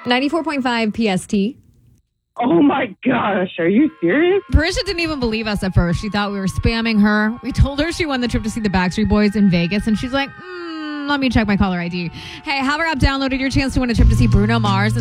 94.5 PST. Oh my gosh, are you serious? Parisha didn't even believe us at first. She thought we were spamming her. We told her she won the trip to see the Backstreet Boys in Vegas, and she's like, let me check my caller ID. Hey, have our app downloaded. Your chance to win a trip to see Bruno Mars and